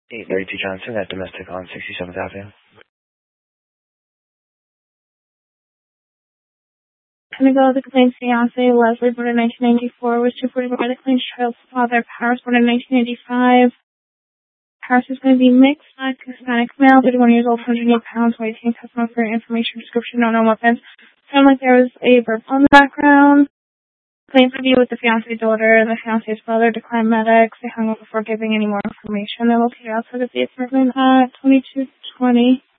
832 Johnson at Domestic on 67th Avenue. Going to go with the complaint's fiance, Leslie, born in 1994, was reported by the claimant's child's father, Paris, born in 1985. Paris is going to be mixed, black, Hispanic male, 31 years old, 108 pounds, weight, testimony for information, description, no known weapons. Sounded like there was a burp on the background. Claims to be with the fiance's daughter and the fiance's brother, declined medics. They hung up before giving any more information. They're located outside of the apartment at 2220.